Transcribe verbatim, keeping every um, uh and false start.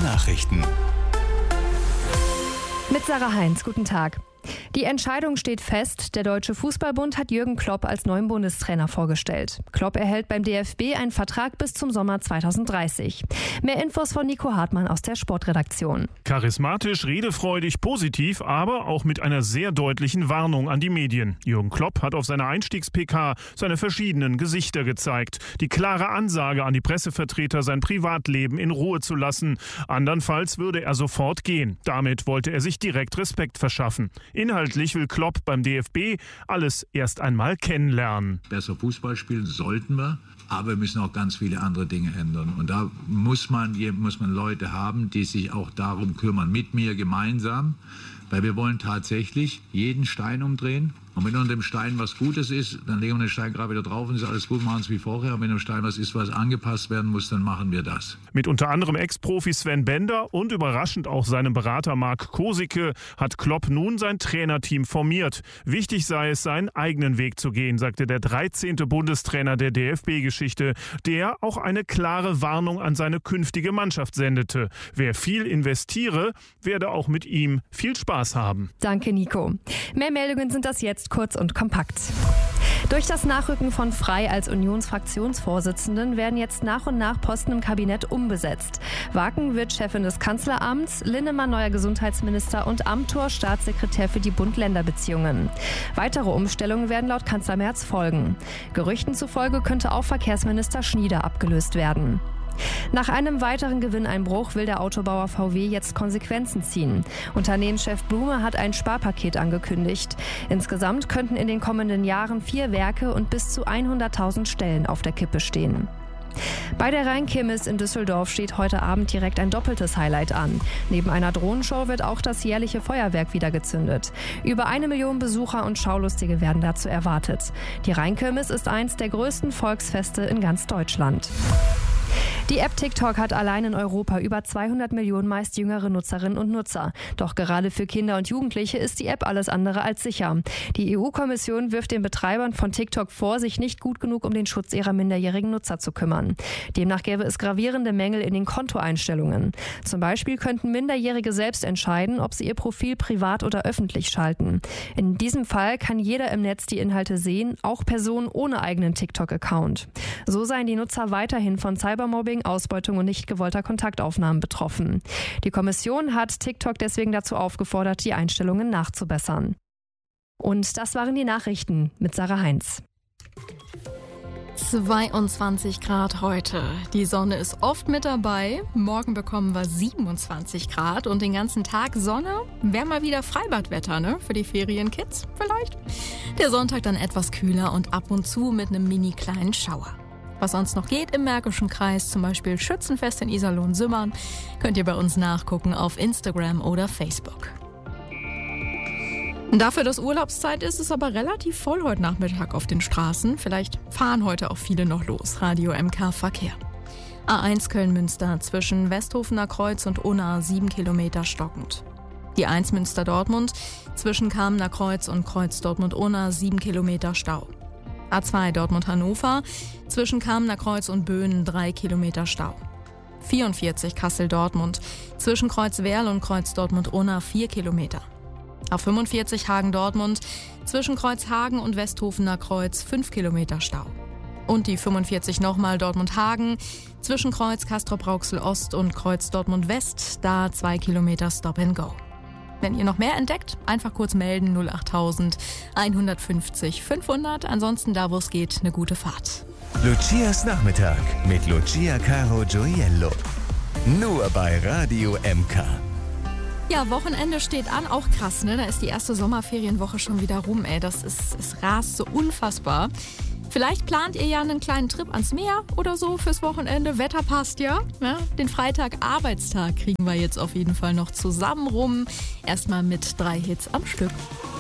Nachrichten. Mit Sarah Heinz, guten Tag. Die Entscheidung steht fest. Der Deutsche Fußballbund hat Jürgen Klopp als neuen Bundestrainer vorgestellt. Klopp erhält beim D F B einen Vertrag bis zum Sommer zweitausenddreißig. Mehr Infos von Nico Hartmann aus der Sportredaktion. Charismatisch, redefreudig, positiv, aber auch mit einer sehr deutlichen Warnung an die Medien. Jürgen Klopp hat auf seiner Einstiegs-P K seine verschiedenen Gesichter gezeigt. Die klare Ansage an die Pressevertreter, sein Privatleben in Ruhe zu lassen. Andernfalls würde er sofort gehen. Damit wollte er sich direkt Respekt verschaffen. Inhaltlich will Klopp beim D F B alles erst einmal kennenlernen. Besser Fußball spielen sollten wir, aber wir müssen auch ganz viele andere Dinge ändern. Und da muss man, muss man Leute haben, die sich auch darum kümmern, mit mir gemeinsam. Weil wir wollen tatsächlich jeden Stein umdrehen. Und wenn unter dem Stein was Gutes ist, dann legen wir den Stein gerade wieder drauf und ist alles gut, machen es wie vorher. Und wenn im Stein was ist, was angepasst werden muss, dann machen wir das. Mit unter anderem Ex-Profi Sven Bender und überraschend auch seinem Berater Marc Kosicke hat Klopp nun sein Trainerteam formiert. Wichtig sei es, seinen eigenen Weg zu gehen, sagte der dreizehnte Bundestrainer der D F B-Geschichte, der auch eine klare Warnung an seine künftige Mannschaft sendete. Wer viel investiere, werde auch mit ihm viel Spaß haben. Danke, Nico. Mehr Meldungen sind das jetzt kurz und kompakt. Durch das Nachrücken von Frei als Unionsfraktionsvorsitzenden werden jetzt nach und nach Posten im Kabinett umbesetzt. Waken wird Chefin des Kanzleramts, Linnemann neuer Gesundheitsminister und Amthor Staatssekretär für die Bund-Länder-Beziehungen. Weitere Umstellungen werden laut Kanzler Merz folgen. Gerüchten zufolge könnte auch Verkehrsminister Schnieder abgelöst werden. Nach einem weiteren Gewinneinbruch will der Autobauer V W jetzt Konsequenzen ziehen. Unternehmenschef Blume hat ein Sparpaket angekündigt. Insgesamt könnten in den kommenden Jahren vier Werke und bis zu hunderttausend Stellen auf der Kippe stehen. Bei der Rheinkirmes in Düsseldorf steht heute Abend direkt ein doppeltes Highlight an. Neben einer Drohnenshow wird auch das jährliche Feuerwerk wieder gezündet. Über eine Million Besucher und Schaulustige werden dazu erwartet. Die Rheinkirmes ist eins der größten Volksfeste in ganz Deutschland. Die App TikTok hat allein in Europa über zweihundert Millionen meist jüngere Nutzerinnen und Nutzer. Doch gerade für Kinder und Jugendliche ist die App alles andere als sicher. Die E U-Kommission wirft den Betreibern von TikTok vor, sich nicht gut genug um den Schutz ihrer minderjährigen Nutzer zu kümmern. Demnach gäbe es gravierende Mängel in den Kontoeinstellungen. Zum Beispiel könnten Minderjährige selbst entscheiden, ob sie ihr Profil privat oder öffentlich schalten. In diesem Fall kann jeder im Netz die Inhalte sehen, auch Personen ohne eigenen TikTok-Account. So seien die Nutzer weiterhin von Cybermobbing, Ausbeutung und nicht gewollter Kontaktaufnahmen betroffen. Die Kommission hat TikTok deswegen dazu aufgefordert, die Einstellungen nachzubessern. Und das waren die Nachrichten mit Sarah Heinz. zweiundzwanzig Grad heute. Die Sonne ist oft mit dabei. Morgen bekommen wir siebenundzwanzig Grad und den ganzen Tag Sonne. Wäre mal wieder Freibadwetter, ne? Für die Ferienkids vielleicht. Der Sonntag dann etwas kühler und ab und zu mit einem mini kleinen Schauer. Was sonst noch geht im Märkischen Kreis, zum Beispiel Schützenfest in Iserlohn-Simmern, könnt ihr bei uns nachgucken auf Instagram oder Facebook. Dafür, dass Urlaubszeit ist, ist aber relativ voll heute Nachmittag auf den Straßen. Vielleicht fahren heute auch viele noch los. Radio M K Verkehr. A eins Köln-Münster zwischen Westhofener Kreuz und Unna sieben Kilometer stockend. Die eins Münster-Dortmund zwischen Kamener Kreuz und Kreuz Dortmund-Unna sieben Kilometer Stau. A zwei Dortmund-Hannover zwischen Kamener Kreuz und Böhnen drei Kilometer Stau. vierundvierzig Kassel-Dortmund zwischen Kreuz Werl und Kreuz Dortmund-Unna vier Kilometer. A fünfundvierzig Hagen-Dortmund zwischen Kreuz Hagen und Westhofener Kreuz fünf Kilometer Stau. Und die fünfundvierzig nochmal Dortmund-Hagen zwischen Kreuz Castrop-Rauxel-Ost und Kreuz Dortmund-West, da zwei Kilometer Stop and Go. Wenn ihr noch mehr entdeckt, einfach kurz melden null acht tausend einhundertfünfzig fünfhundert. Ansonsten da, wo es geht, eine gute Fahrt. Lucias Nachmittag mit Lucia Caro Gioiello. Nur bei Radio M K. Ja, Wochenende steht an, auch krass, ne? Da ist die erste Sommerferienwoche schon wieder rum, ey. Das ist, es rast so unfassbar. Vielleicht plant ihr ja einen kleinen Trip ans Meer oder so fürs Wochenende. Wetter passt ja. ja. Den Freitag Arbeitstag kriegen wir jetzt auf jeden Fall noch zusammen rum. Erstmal mit drei Hits am Stück.